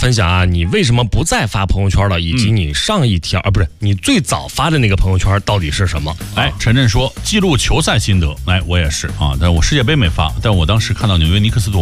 分享啊，你为什么不再发朋友圈了，以及你上一条不是你最早发的那个朋友圈到底是什么？ 陈震说记录球赛心得，我也是啊，但我世界杯没发，但我当时看到纽约尼克斯夺